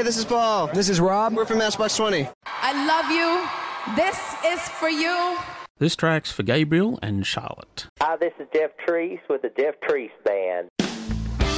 this is Paul. This is Rob. We're from Matchbox 20. I love you. This is for you. This track's for Gabriel and Charlotte. Hi, this is Jeff Treese with the Jeff Treese Band.